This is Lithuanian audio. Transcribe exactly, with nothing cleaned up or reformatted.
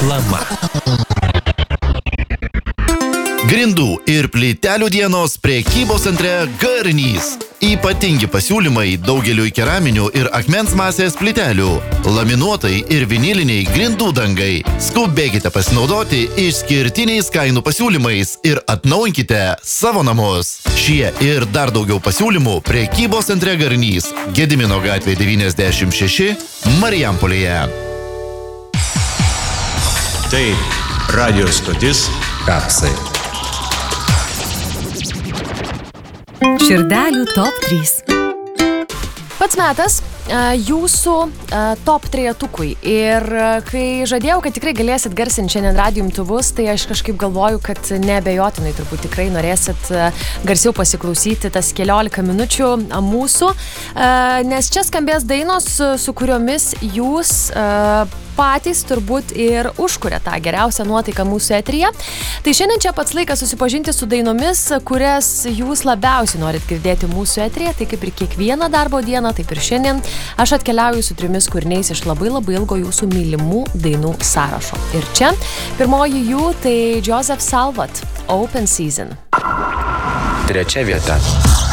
Reklama. Grindų ir plytelių dienos prekybos centre Garnys. Ypatingi pasiūlymai daugeliui keraminių ir akmens masės plytelių, laminuotai ir viniliniai grindų dangai. Skubėkite pasinaudoti išskirtiniais kainų pasiūlymais ir atnaujinkite savo namus. Šie ir dar daugiau pasiūlymų prekybos centre Garnys, Gedimino gatvė devyniasdešimt šeši, Marijampolėje. Tai radio stotis Kapsai. Širdelių top trys. Pats metas uh, jūsų uh, top trejetukui. Ir uh, kai žadėjau, kad tikrai galėsit garsinti šiandien radijo imtuvus, tai aš kažkaip galvoju, kad neabejotinai turbūt tikrai norėsit uh, garsiau pasiklausyti tas keliolika minučių uh, mūsų, uh, nes čia skambės dainos, uh, su kuriomis jūs uh, patys turbūt ir užkuria tą geriausią nuotaiką mūsų eteryje. Tai šiandien čia pats laikas susipažinti su dainomis, kurias jūs labiausiai norit girdėti mūsų eteryje. Tai kaip ir kiekvieną darbo dieną, taip ir šiandien aš atkeliauju su trimis kūriniais iš labai labai ilgo jūsų mylimų dainų sąrašo. Ir čia pirmoji jų tai Joseph Salvat, Open Season. Trečia vieta.